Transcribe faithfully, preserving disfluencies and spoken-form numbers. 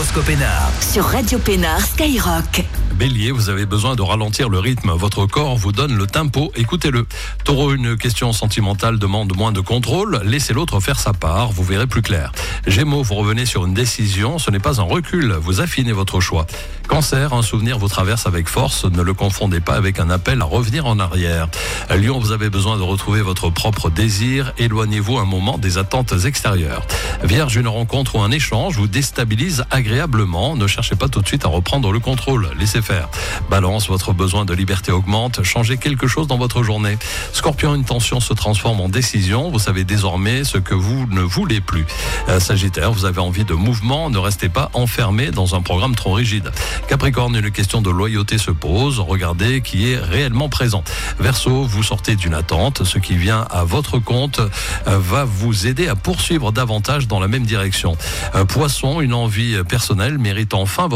l'horoscope Pénard. Sur Radio Pénard Skyrock. Bélier, vous avez besoin de ralentir le rythme. Votre corps vous donne le tempo, écoutez-le. Taureau, une question sentimentale demande moins de contrôle. Laissez l'autre faire sa part, vous verrez plus clair. Gémeaux, vous revenez sur une décision, ce n'est pas un recul, vous affinez votre choix. Cancer, un souvenir vous traverse avec force, ne le confondez pas avec un appel à revenir en arrière. Lion, vous avez besoin de retrouver votre propre désir, éloignez-vous un moment des attentes extérieures. Vierge, une rencontre ou un échange vous déstabilise agréablement, ne cherchez pas tout de suite à reprendre le contrôle, laissez faire. Balance, votre besoin de liberté augmente, changez quelque chose dans votre journée. Scorpion, une tension se transforme en décision, vous savez désormais ce que vous ne voulez plus. Euh, Sagittaire, vous avez envie de mouvement, ne restez pas enfermé dans un programme trop rigide. Capricorne, une question de loyauté se pose, regardez qui est réellement présent. Verseau, vous sortez d'une attente, ce qui vient à votre compte euh, va vous aider à poursuivre davantage dans la même direction. Euh, Poisson, une envie personnelle mérite enfin votre